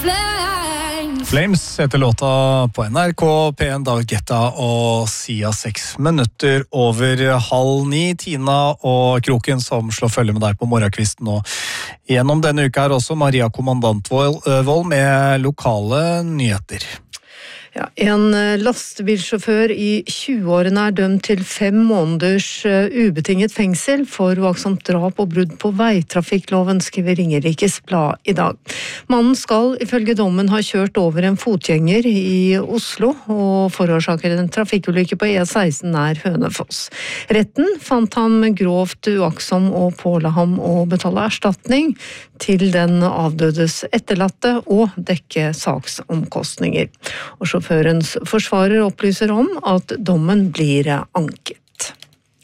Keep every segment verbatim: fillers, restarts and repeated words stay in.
Flames heter låta på N R K, P en David Guetta og Sia seks minutter over halv ni. Tina og Kroken som slår følge med deg på morgenkvisten nå. Gjennom denne uka er også Maria Kommandantvold med lokale nyheter. Ja, en lastebilsjåfør i tjueårene er dømt til fem måneders ubetinget fengsel for uaktsomt drap og brudd på veitrafikkloven, skriver Ringerikes Blad i dag. Mannen skal ifølge dommen ha kjørt over en fotgjenger i Oslo og forårsaker en trafikkulykke på E seksten nær Hønefoss. Retten fant ham grovt uaktsom og påla ham å betale erstatning til den avdødes etterlatte og dekke saksomkostninger. Og sjåførens forsvarer opplyser om at dommen blir anket.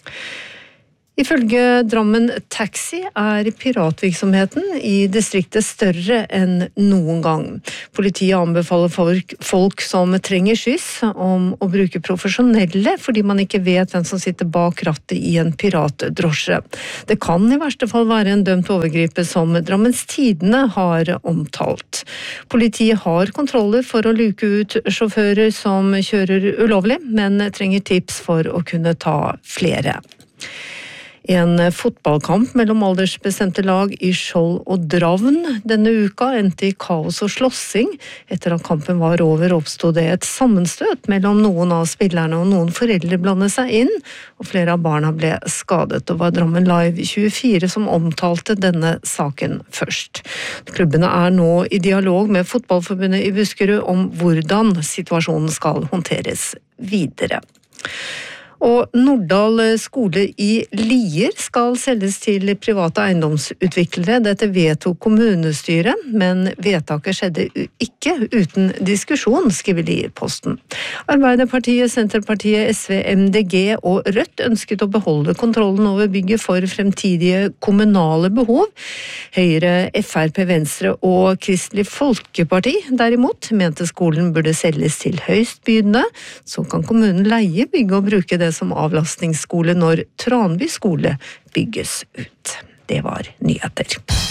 Ifølge Drammen Taxi er piratvirksomheten i distriktet større enn noen gang. Politiet anbefaler folk, folk som trenger skyss om å bruke profesjonelle fordi man ikke vet hvem som sitter bak rattet i en piratdrosje. Det kan i verste fall være en dømt overgriper som Drammens Tidende har omtalt. Politiet har kontroller for å luke ut sjåfører som kjører ulovlig, men trenger tips for å kunne ta flere. En fotballkamp mellom aldersbestemte lag i Skjold og Dravn denne uka endte i kaos og slåssing. Etter at kampen var over oppstod det et sammenstøt mellom noen av spillerne og noen foreldre blandet seg inn, og flere av barna ble skadet. Det var Drammen Live tjuefire som omtalte denne saken først. Klubbene er nå i dialog med Fotballforbundet i Buskerud om hvordan situasjonen skal håndteres videre. Og Norddal skole i Lier skal selges til private eiendomsutviklere. Dette vedtok kommunestyret, men vedtaket skjedde ikke uten diskusjon, skriver Lierposten. Arbeiderpartiet, Senterpartiet, S V, M D G og Rødt ønsket å beholde kontrollen over bygget for fremtidige kommunale behov. Høyre, F R P, Venstre og Kristelig Folkeparti derimot mente skolen burde selges til høystbydende. Så kan kommunen leie bygget og bruke det som avlastningsskole når Tranby skole bygges ut. Det var nyheter.